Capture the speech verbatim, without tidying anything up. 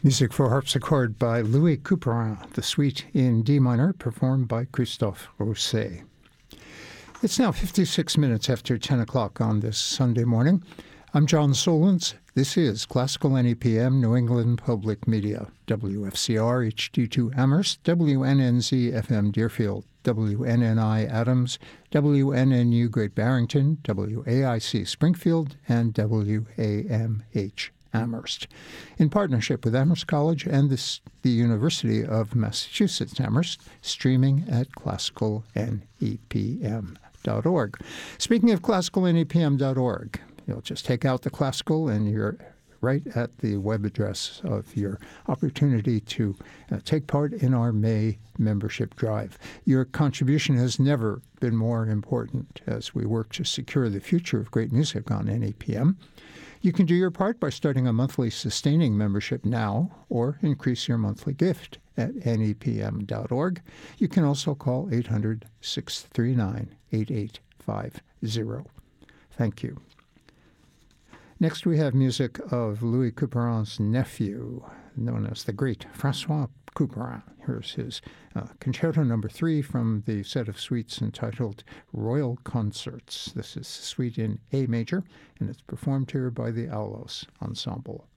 Music for harpsichord by Louis Couperin, the suite in D minor, performed by Christophe Rousset. It's now fifty-six minutes after ten o'clock on this Sunday morning. I'm John Solons. This is Classical N E P M, New England Public Media, W F C R H D two Amherst, W N N Z F M Deerfield, W N N I Adams, W N N U Great Barrington, W A I C Springfield, and W A M H Amherst, in partnership with Amherst College and this, the University of Massachusetts Amherst, streaming at classical N E P M dot org. Speaking of classical N E P M dot org, you'll just take out the classical and you're right at the web address of your opportunity to uh, take part in our May membership drive. Your contribution has never been more important as we work to secure the future of great music on N E P M. You can do your part by starting a monthly sustaining membership now or increase your monthly gift at N E P M dot org. You can also call eight hundred, six three nine, eight eight five zero. Thank you. Next, we have music of Louis Couperin's nephew, known as the great François Couperin. Here's his uh, Concerto Number Three from the set of suites entitled Royal Concerts. This is suite in A major, and it's performed here by the Aulos Ensemble.